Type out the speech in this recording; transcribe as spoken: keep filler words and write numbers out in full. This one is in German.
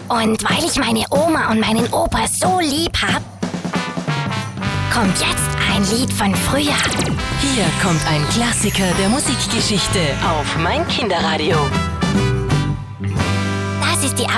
Und weil ich meine Oma und meinen Opa so lieb hab, kommt jetzt ein Lied von früher. Hier kommt ein Klassiker der Musikgeschichte auf mein Kinderradio. Das ist die